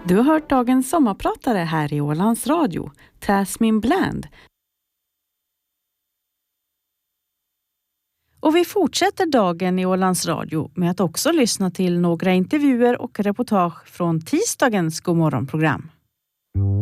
Du har hört dagens sommarpratare här i Ålands Radio, Tasmin Bland. Och vi fortsätter dagen i Ålands Radio med att också lyssna till några intervjuer och reportage från tisdagens Godmorgonprogram.